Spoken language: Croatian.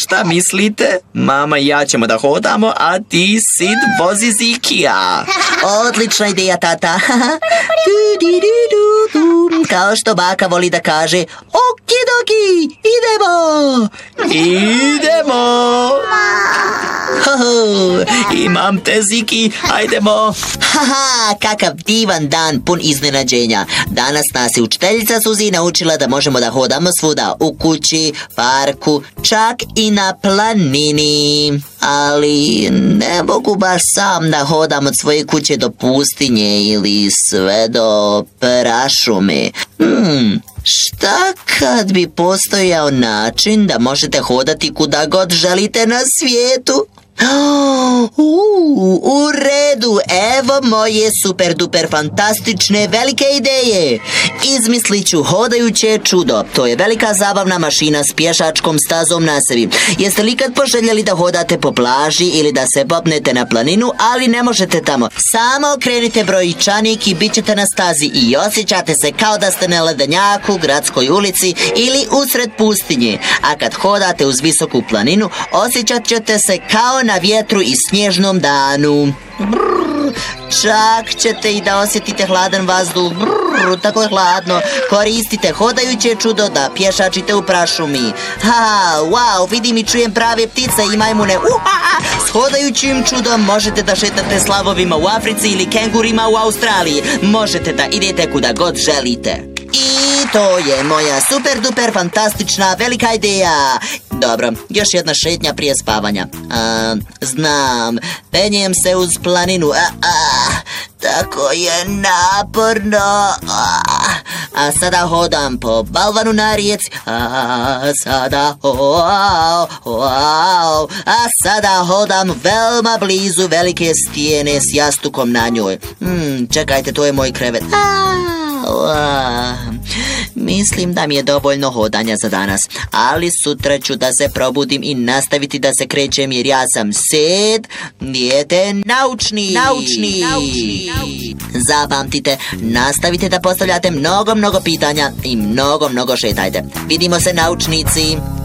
Šta mislite? Mama i ja ćemo da hodamo, a ti, Sid, vozi Zikija. Odlična ideja, tata. Kao što baka voli da kaže, okidoki, idemo. Idemo. Imam te, Ziki, ajdemo. Haha, kakav divan dan pun iznenađenja. Danas nas je učiteljica Suzi naučila da možemo da hodamo svuda, u kući, parku, čak i na planini. Ali ne mogu baš sam da hodam od svoje kuće do pustinje ili sve do prašume. Šta kad bi postojao način da možete hodati kuda god želite na svijetu? U redu, evo moje super duper fantastične velike ideje. Izmislit ću hodajuće čudo. To je velika zabavna mašina s pješačkom stazom na sebi. Jeste li kad poželjeli da hodate po plaži ili da se popnete na planinu, ali ne možete tamo? Samo okrenite brojčanik i bit ćete na stazi i osjećate se kao da ste na ledenjaku, gradskoj ulici ili usred pustinje. A kad hodate uz visoku planinu, osjećat ćete se kao na vjetru i snježnom danu. Čak ćete i da osjetite hladan vazduh. Tako je hladno. Koristite hodajuće čudo da pješačite u prašumi. Wow, vidim i čujem prave ptice i majmune. S hodajućim čudom možete da šetate s lavovima u Africi ili kengurima u Australiji. Možete da idete kuda god želite. I to je moja super duper fantastična velika ideja. Dobro, još jedna šetnja prije spavanja. Znam, penjem se uz planinu. Tako je naporno. A sada hodam po balvanu na rijeci. A sada hodam veoma blizu velike stijene s jastukom na njoj. Čekajte, to je moj krevet. Mislim da mi je dovoljno hodanja za danas, ali sutra ću da se probudim i nastaviti da se krećem jer ja sam Sid, dijete naučni. Zapamtite, nastavite da postavljate mnogo pitanja i mnogo šetajte. Vidimo se, naučnici.